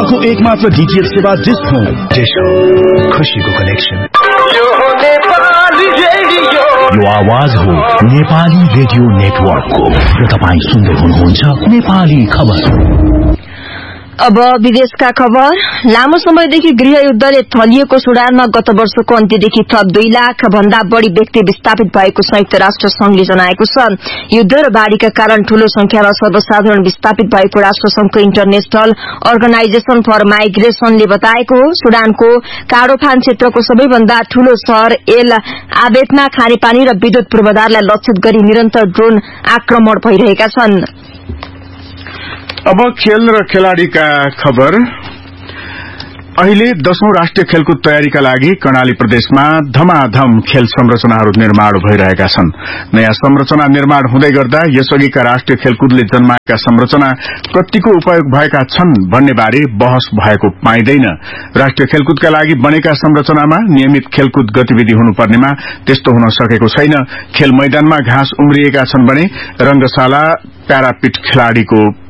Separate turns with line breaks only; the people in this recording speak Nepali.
नेपालको एकमात्र डीटीएच सेवा डिश होम, खुशीको कनेक्सन। यो आवाज हो नेपाली रेडियो नेटवर्कको र तपाईं सुन्दै हुनुहुन्छ नेपाली खबर।
अब विदेशका खबर। लामो समयदेखि गृहयुद्धले थलिएको सुडानमा गत वर्षको अन्त्यदेखि थप 2 लाख भन्दा बढ़ी व्यक्ति विस्थापित भएको संयुक्त राष्ट्र संघले जनाएको छ। युद्ध र बाढ़ीका कारण ठूलो संख्यामा सर्वसाधारण विस्थापित भएको राष्ट्र संघको इन्टरनेशनल अर्गनाइजेशन फर माइग्रेशनले बताएको हो। सुडानको काडोफान क्षेत्रको सबैभन्दा ठूलो शहर एल आबेदमा खानेपानी र विद्युत पूर्वाधारलाई लक्षित गरी निरन्तर ड्रोन आक्रमण भइरहेका छन्।
अब खेल र खेलाड़ीका खबर। अहिले 10औं राष्ट्रिय खेलकुद तयारीका लागि कर्णाली प्रदेशमा धमाधम खेल संरचनाहरू निर्माण भइरहेका छन्। नयाँ संरचना निर्माण हुँदै गर्दा यसअघिका राष्ट्रिय खेलकुदले जन्माएका संरचना कतिको उपयोग भएका छन् भन्ने बारे बहस भएको पाइँदैन। राष्ट्रिय खेलकुदका लागि बनेका संरचनामा नियमित खेलकुद गतिविधि हुनुपर्नेमा त्यस्तो हुन सकेको छैन। खेल मैदानमा घाँस उम्रिएका छन् भने रंगशाला प्यारापिट खेलाड़ीको